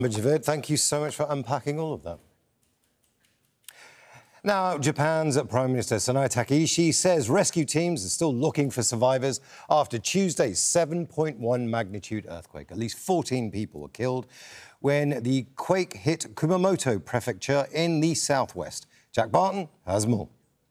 Javid, thank you so much for unpacking all of that. Now, Japan's Prime Minister Sanae Takaishi says rescue teams are still looking for survivors after Tuesday's 7.1 magnitude earthquake. At least 14 people were killed when the quake hit Kumamoto Prefecture in the southwest. Jack Barton has more.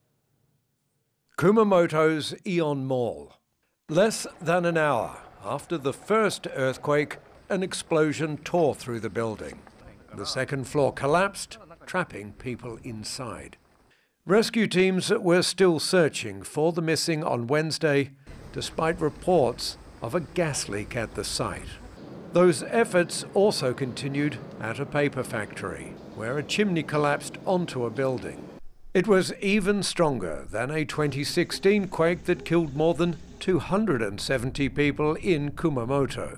Kumamoto's Aeon Mall. Less than an hour after the first earthquake, an explosion tore through the building. The second floor collapsed, trapping people inside. Rescue teams were still searching for the missing on Wednesday, despite reports of a gas leak at the site. Those efforts also continued at a paper factory, where a chimney collapsed onto a building. It was even stronger than a 2016 quake that killed more than 270 people in Kumamoto.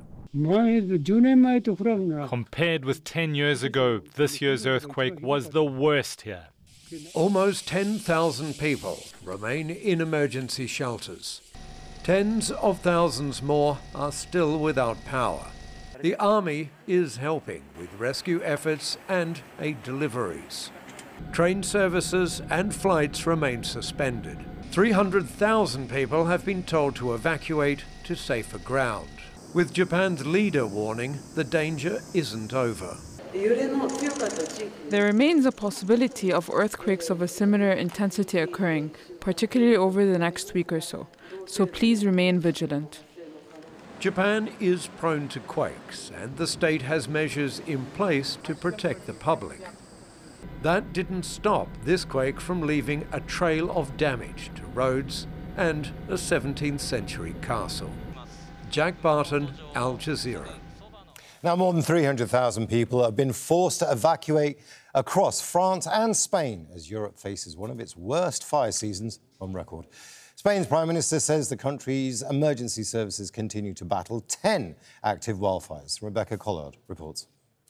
Compared with 10 years ago, this year's earthquake was the worst here. Almost 10,000 people remain in emergency shelters. Tens of thousands more are still without power. The army is helping with rescue efforts and aid deliveries. Train services and flights remain suspended. 300,000 people have been told to evacuate to safer ground. With Japan's leader warning, the danger isn't over. There remains a possibility of earthquakes of a similar intensity occurring, particularly over the next week or so. So please remain vigilant. Japan is prone to quakes, and the state has measures in place to protect the public. That didn't stop this quake from leaving a trail of damage to roads and a 17th century castle. Jack Barton, Al Jazeera. Now, more than 300,000 people have been forced to evacuate across France and Spain as Europe faces one of its worst fire seasons on record. Spain's Prime Minister says the country's emergency services continue to battle 10 active wildfires. Rebecca Collard reports.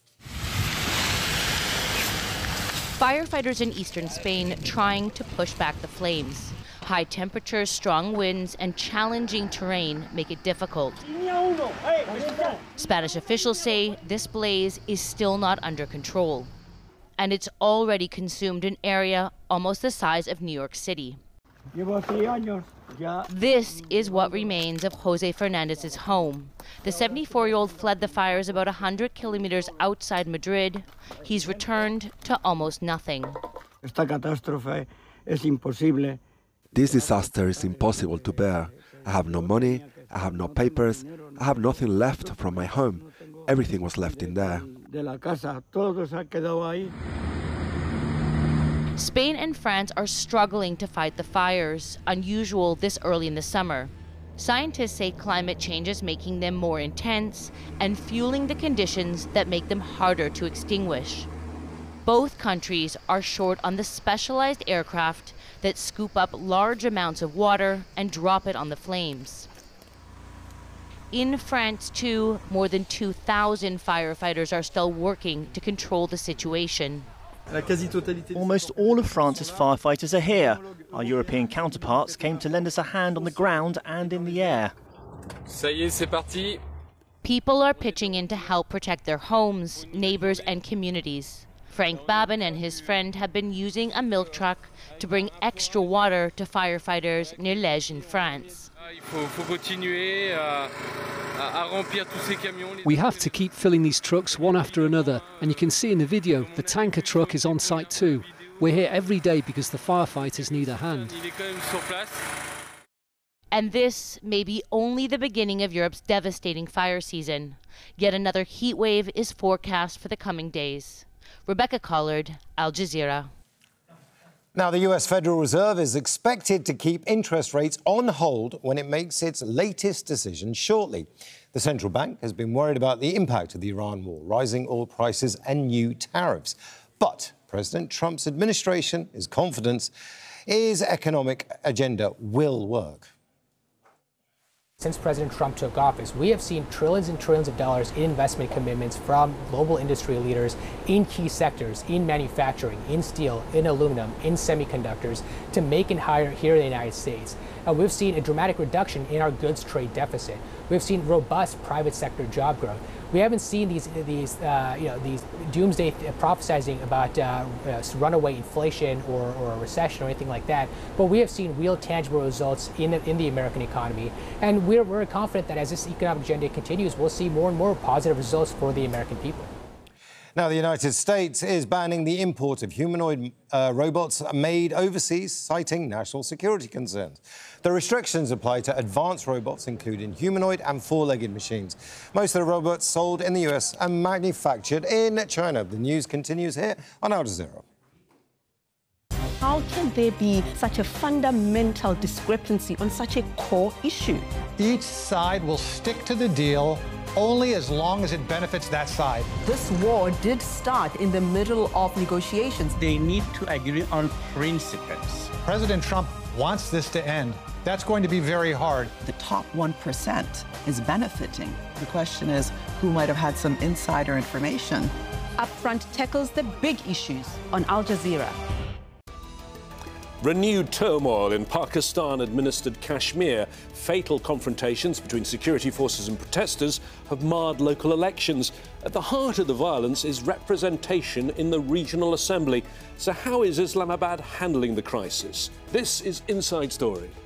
Firefighters in eastern Spain trying to push back the flames. High temperatures, strong winds, and challenging terrain make it difficult. Spanish officials say this blaze is still not under control, and it's already consumed an area almost the size of New York City. This is what remains of Jose Fernandez's home. The 74-year-old fled the fires about 100 kilometers outside Madrid. He's returned to almost nothing. This disaster is impossible to bear. I have no money, I have no papers, I have nothing left from my home. Everything was left in there. Spain and France are struggling to fight the fires, unusual this early in the summer. Scientists say climate change is making them more intense and fueling the conditions that make them harder to extinguish. Both countries are short on the specialized aircraft that scoop up large amounts of water and drop it on the flames. In France, too, more than 2,000 firefighters are still working to control the situation. Almost all of France's firefighters are here. Our European counterparts came to lend us a hand on the ground and in the air. People are pitching in to help protect their homes, neighbors, and communities. Frank Babin and his friend have been using a milk truck to bring extra water to firefighters near Liège in France. We have to keep filling these trucks one after another, and you can see in the video the tanker truck is on site too. We're here every day because the firefighters need a hand. And this may be only the beginning of Europe's devastating fire season. Yet another heat wave is forecast for the coming days. Rebecca Collard, Al Jazeera. Now, the US Federal Reserve is expected to keep interest rates on hold when it makes its latest decision shortly. The central bank has been worried about the impact of the Iran war, rising oil prices and new tariffs. But President Trump's administration is confident his economic agenda will work. Since President Trump took office, we have seen trillions and trillions of dollars in investment commitments from global industry leaders in key sectors, in manufacturing, in steel, in aluminum, in semiconductors, to make and hire here in the United States. And we've seen a dramatic reduction in our goods trade deficit. We've seen robust private sector job growth. We haven't seen these doomsday prophesizing about runaway inflation or a recession or anything like that. But we have seen real tangible results in the American economy, and we're confident that as this economic agenda continues, we'll see more and more positive results for the American people. Now, the United States is banning the import of humanoid robots made overseas, citing national security concerns. The restrictions apply to advanced robots, including humanoid and four-legged machines. Most of the robots sold in the US are manufactured in China. The news continues here on Al Jazeera. How can there be such a fundamental discrepancy on such a core issue? Each side will stick to the deal only as long as it benefits that side. This war did start in the middle of negotiations. They need to agree on principles. President Trump wants this to end. That's going to be very hard. The top 1% is benefiting. The question is, who might have had some insider information? Upfront tackles the big issues on Al Jazeera. Renewed turmoil in Pakistan-administered Kashmir. Fatal confrontations between security forces and protesters have marred local elections. At the heart of the violence is representation in the regional assembly. So how is Islamabad handling the crisis? This is Inside Story.